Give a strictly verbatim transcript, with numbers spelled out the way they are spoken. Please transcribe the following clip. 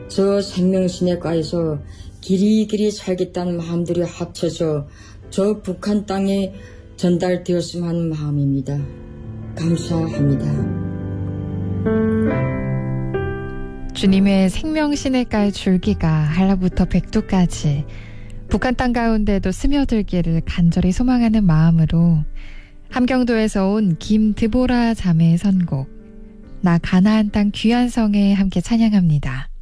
저 생명시내가에서 길이길이 살겠다는 마음들이 합쳐져 저 북한 땅에 전달되었으면 하는 마음입니다. 감사합니다. 주님의 생명시내가의 줄기가 한라부터 백두까지 북한 땅 가운데도 스며들기를 간절히 소망하는 마음으로 함경도에서 온 김드보라 자매의 선곡 나 가나안 땅 귀한 성에 함께 찬양합니다.